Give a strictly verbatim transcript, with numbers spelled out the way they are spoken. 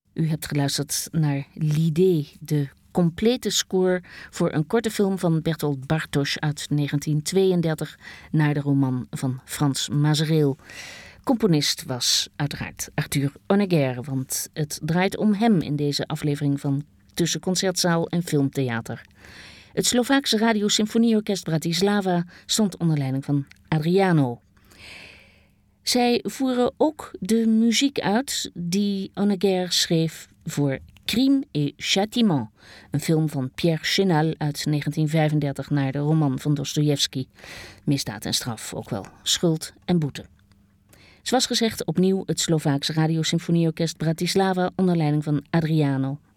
U hebt geluisterd naar L'Idée, de complete score voor een korte film van Bertolt Bartos uit negentien tweeëndertig naar de roman van Frans Mazereel. Componist was uiteraard Arthur Honegger, want het draait om hem in deze aflevering van Tussen Concertzaal en Filmtheater. Het Slovaakse Radio-Symfonieorkest Bratislava stond onder leiding van Adriano. Zij voeren ook de muziek uit die Honegger schreef voor Crime et Châtiment, een film van Pierre Chénal uit negentien vijfendertig naar de roman van Dostojevski. Misdaad en straf, ook wel schuld en boete. Zoals gezegd opnieuw het Slovaakse Radio-Symfonieorkest Bratislava onder leiding van Adriano.